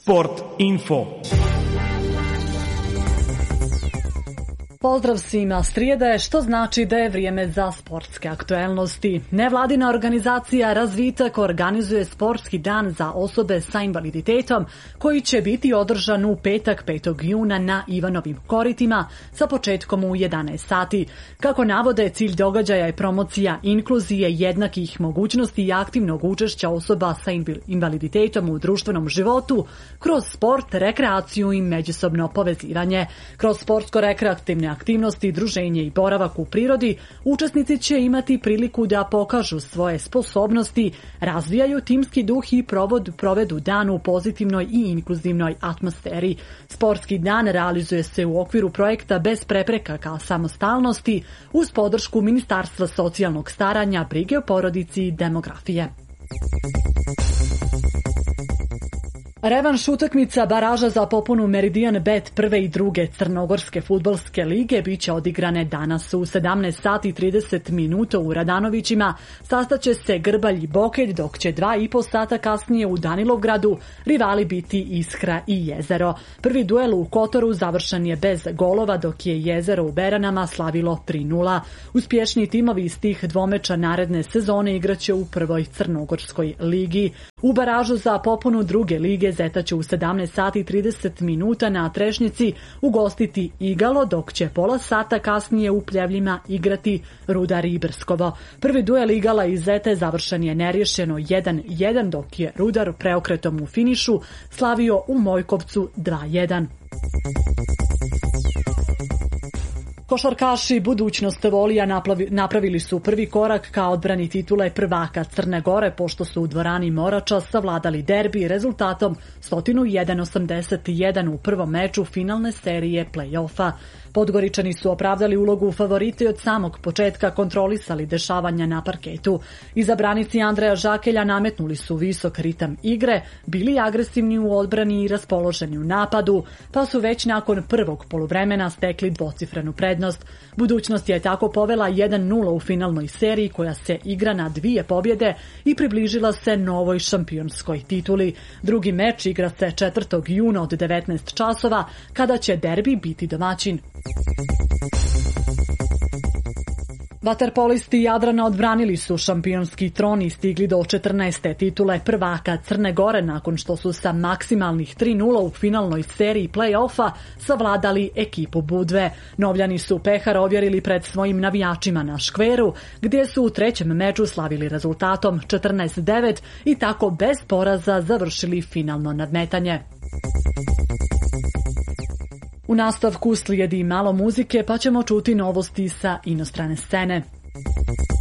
Sport info. Pozdrav svima, srijeda je, što znači da je vrijeme za sportske aktuelnosti. Nevladina organizacija Razvitak organizuje sportski dan za osobe sa invaliditetom koji će biti održan u petak 5. juna na Ivanovim koritima sa početkom u 11 sati. Kako navode, cilj događaja je promocija inkluzije, jednakih mogućnosti i aktivnog učešća osoba sa invaliditetom u društvenom životu kroz sport, rekreaciju i međusobno povezivanje. Kroz sportsko-rekreativne aktivnosti, druženje i boravak u prirodi, učesnici će imati priliku da pokažu svoje sposobnosti, razvijaju timski duh i provedu dan u pozitivnoj i inkluzivnoj atmosferi. Sportski dan realizuje se u okviru projekta Bez prepreka ka samostalnosti uz podršku Ministarstva socijalnog staranja, brige o porodici i demografije. Revanš utakmica baraža za popunu Meridian Bet prve i druge Crnogorske fudbalske lige biće odigrane danas u 17 sati 30 minuta u Radanovićima. Sastaće se Grbalj i Bokelj, dok će 2,5 sata kasnije u Danilovgradu rivali biti Iskra i Jezero. Prvi duel u Kotoru završen je bez golova, dok je Jezero u Beranama slavilo 3:0. Uspješniji timovi iz tih dvomeča naredne sezone igraće u prvoj Crnogorskoj ligi. U baražu za popunu druge lige Zeta će u 17 sati 30 minuta na Trešnjici ugostiti Igalo, dok će pola sata kasnije u Pljevljima igrati Rudar i Brskovo. Prvi duel Igala i Zete završen je neriješeno 1:1, dok je Rudar preokretom u finišu slavio u Mojkovcu 2:1. Košarkaši Budućnost Volija napravili su prvi korak ka odbrani titule prvaka Crne Gore, pošto su u dvorani Morača savladali derbi rezultatom 101-81 u prvom meču finalne serije play-offa. Podgoričani su opravdali ulogu favorita i od samog početka kontrolisali dešavanja na parketu. Izabranici Andreja Žakelja nametnuli su visok ritam igre, bili agresivni u odbrani i raspoloženi u napadu, pa su već nakon prvog poluvremena stekli dvocifrenu prednost. Budućnost je tako povela 1:0 u finalnoj seriji koja se igra na 2 pobjede i približila se novoj šampionskoj tituli. Drugi meč igra se 4. juna od 19 časova, kada će derbi biti domaćin. Vaterpolisti Jadrana odbranili su šampionski tron i stigli do 14. titule prvaka Crne Gore nakon što su sa maksimalnih 3:0 u finalnoj seriji play-offa savladali ekipu Budve. Novljani su pehar ovjerili pred svojim navijačima na škveru, gdje su u trećem meču slavili rezultatom 14:9 i tako bez poraza završili finalno nadmetanje. U nastavku slijedi malo muzike, pa ćemo čuti novosti sa inostrane scene.